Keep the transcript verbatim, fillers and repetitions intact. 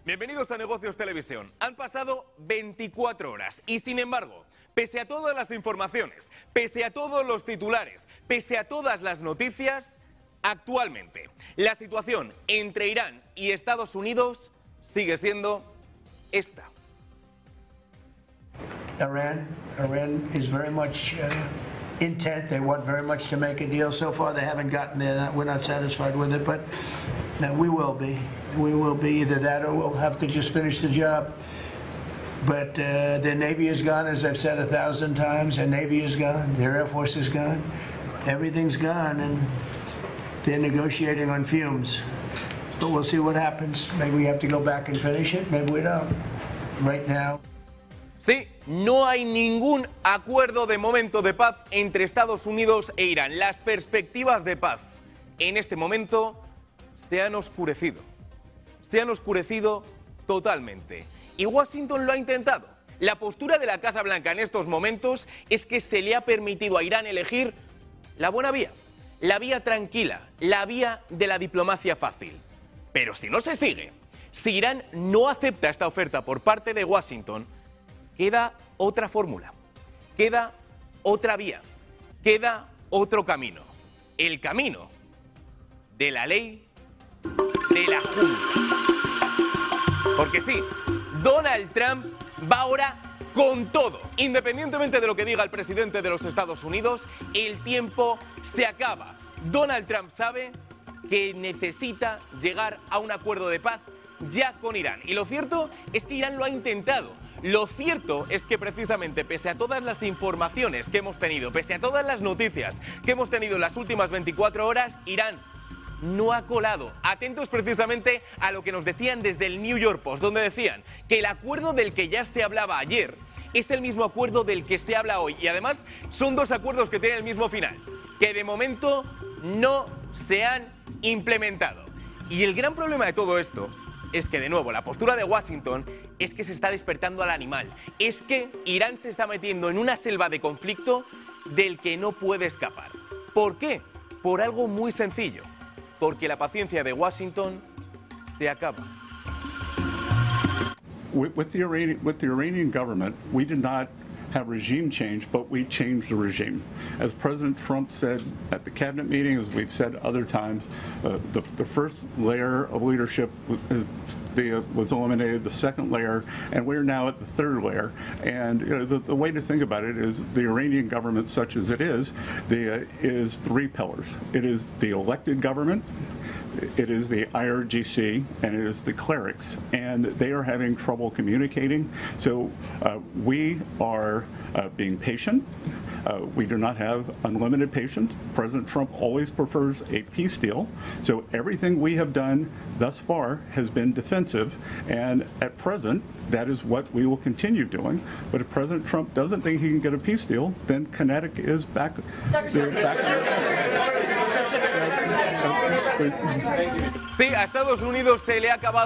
Bienvenidos a Negocios Televisión. Han pasado veinticuatro horas y, sin embargo, pese a todas las informaciones, pese a todos los titulares, pese a todas las noticias, actualmente la situación entre Irán y Estados Unidos sigue siendo esta. Iran, Iran is very much uh, intent. They want very much to make a deal. So far, they haven't gotten there. We're not satisfied with it, but uh, we will be. We will be either that or we'll have to just finish the job. But uh, their Navy is gone, as I've said a thousand times. Their Navy is gone. Their Air Force is gone. Everything's gone, and they're negotiating on fumes. But we'll see what happens. Maybe we have to go back and finish it. Maybe we don't. Right now. Sí, no hay ningún acuerdo de momento de paz entre Estados Unidos e Irán. Las perspectivas de paz en este momento se han oscurecido. Se han oscurecido totalmente. Y Washington lo ha intentado. La postura de la Casa Blanca en estos momentos es que se le ha permitido a Irán elegir la buena vía, la vía tranquila, la vía de la diplomacia fácil. Pero si no se sigue, si Irán no acepta esta oferta por parte de Washington, queda otra fórmula, queda otra vía, queda otro camino. El camino de la ley de la jungla. Porque sí, Donald Trump va ahora con todo. Independientemente de lo que diga el presidente de los Estados Unidos, el tiempo se acaba. Donald Trump sabe que necesita llegar a un acuerdo de paz ya con Irán. Y lo cierto es que Irán lo ha intentado. Lo cierto es que precisamente pese a todas las informaciones que hemos tenido, pese a todas las noticias que hemos tenido en las últimas veinticuatro horas, Irán no ha colado. Atentos precisamente a lo que nos decían desde el New York Post, donde decían que el acuerdo del que ya se hablaba ayer es el mismo acuerdo del que se habla hoy. Y además son dos acuerdos que tienen el mismo final, que de momento no se han implementado. Y el gran problema de todo esto es que, de nuevo, la postura de Washington es que se está despertando al animal. Es que Irán se está metiendo en una selva de conflicto del que no puede escapar. ¿Por qué? Por algo muy sencillo. Porque la paciencia de Washington se acaba. With, with, the Iranian, with the Iranian government, we did not have regime change, but we changed the regime. As President Trump said at the cabinet meeting, as we've said other times, uh, the, the first layer of leadership was, the, uh, was eliminated, the second layer, and we're now at the third layer. And you know, the, the way to think about it is the Iranian government, such as it is, the, uh, is three pillars. It is the elected government, it is the I R G C, and it is the clerics, and they are having trouble communicating. So uh, we are uh, being patient. Uh, we do not have unlimited patience. President Trump always prefers a peace deal. So everything we have done thus far has been defensive, and at present, that is what we will continue doing. But if President Trump doesn't think he can get a peace deal, then Kinetic is back. They're back. Sí, a Estados Unidos se le ha acabado